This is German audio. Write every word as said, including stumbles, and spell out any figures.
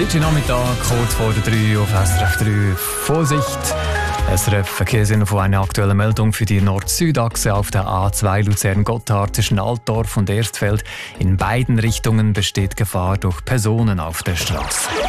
siebten Nachmittag, kurz vor der drei auf S R F drei. Vorsicht! S R F Verkehrsinfo, eine aktuelle Meldung für die Nord-Süd-Achse auf der A zwei Luzern-Gotthard zwischen Altdorf und Erstfeld. In beiden Richtungen besteht Gefahr durch Personen auf der Straße.